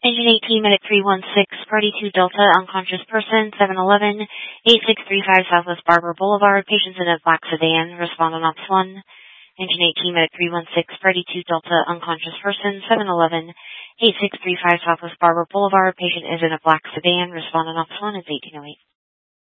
Engine 18, Medic 316, Party 2 Delta, unconscious person, 711, 8635 Southwest Barber Boulevard, patients in a black sedan, respond on Ops 1. Engine 18, Medic 316, Party 2 Delta, unconscious person, 711, 8635 Southwest Barber Boulevard, patient is in a black sedan, respond on Ops 1, it's 1808.